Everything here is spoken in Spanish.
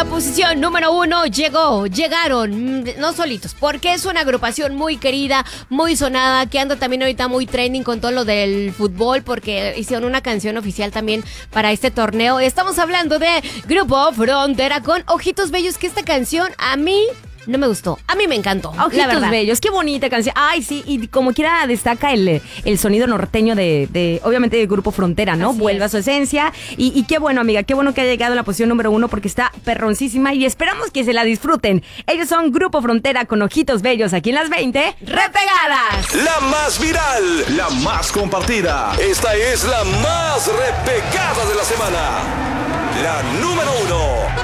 la posición número 1 llegaron, no solitos, porque es una agrupación muy querida, muy sonada, que anda también ahorita muy trending con todo lo del fútbol, porque hicieron una canción oficial también para este torneo. Estamos hablando de Grupo Frontera con Ojitos Bellos, que esta canción a mí no me gustó. A mí me encantó. Ojitos Bellos, qué bonita canción. Ay, sí, y como quiera destaca el sonido norteño de obviamente, del Grupo Frontera, ¿no? Así Vuelve es. a su esencia. Y qué bueno, amiga, qué bueno que haya llegado a la posición número 1 porque está perroncísima y esperamos que se la disfruten. Ellos son Grupo Frontera con Ojitos Bellos aquí en las 20 Repegadas. La más viral, la más compartida. Esta es la más repegada de la semana. La número 1.